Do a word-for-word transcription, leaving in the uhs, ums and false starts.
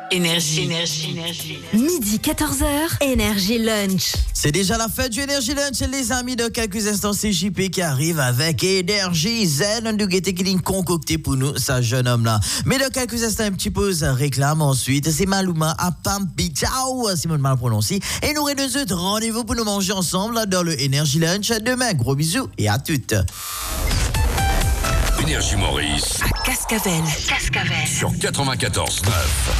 Énergie. Énergie. Énergie. Midi quatorze heures, Énergie Lunch. C'est déjà la fête du Énergie Lunch, les amis. De quelques instants, c'est J P qui arrive avec Énergie Zen, un dugueté qui est concocté pour nous, ce jeune homme-là. Mais de quelques instants, un petit pause réclame ensuite. C'est Maluma à Pampi. Ciao, si on mal prononcé. Et nous aurons deux autres rendez-vous pour nous manger ensemble dans le Énergie Lunch. Demain, gros bisous et à toutes. Énergie Maurice. À Cascavel. Cascavel. Sur quatre-vingt-quatorze neuf.